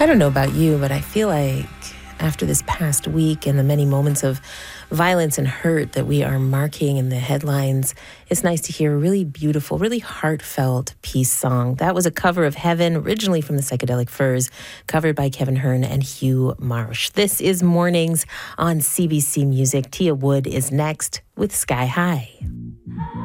I don't know about you, but I feel like after this past week and the many moments of violence and hurt that we are marking in the headlines, it's nice to hear a really beautiful, really heartfelt peace song. That was a cover of Heaven, originally from the Psychedelic Furs, covered by Kevin Hearn and Hugh Marsh. This is Mornings on CBC Music. Tia Wood is next with Sky High.